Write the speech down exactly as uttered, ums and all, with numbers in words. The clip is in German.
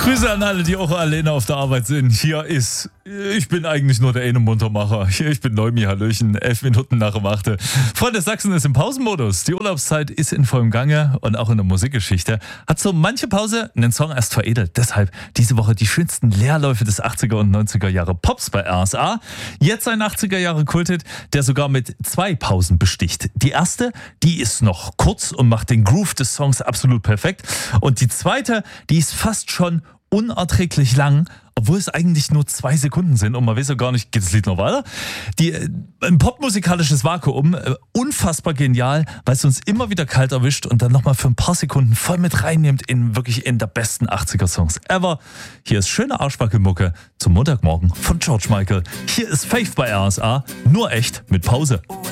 Grüße an alle, die auch alleine auf der Arbeit sind. Hier ist, ich bin eigentlich nur der eine Muntermacher. Ich bin Neumi, Hallöchen, elf Minuten nach dem achte. Freunde, Sachsen ist im Pausenmodus. Die Urlaubszeit ist in vollem Gange und auch in der Musikgeschichte hat so manche Pause einen Song erst veredelt. Deshalb diese Woche die schönsten Leerläufe des achtziger und neunziger Jahre Pops bei R S A. Jetzt ein achtziger Jahre Kulthit, der sogar mit zwei Pausen besticht. Die erste, die ist noch kurz und macht den Groove des Songs absolut perfekt. Und die zweite, die ist fast schon unerträglich lang, obwohl es eigentlich nur zwei Sekunden sind und man weiß ja gar nicht, geht das Lied noch weiter? Die, ein popmusikalisches Vakuum, äh, unfassbar genial, weil es uns immer wieder kalt erwischt und dann nochmal für ein paar Sekunden voll mit reinnimmt in wirklich in der besten achtziger-Songs ever. Hier ist schöne Arschwackelmucke zum Montagmorgen von George Michael. Hier ist Faith bei R S A, nur echt mit Pause.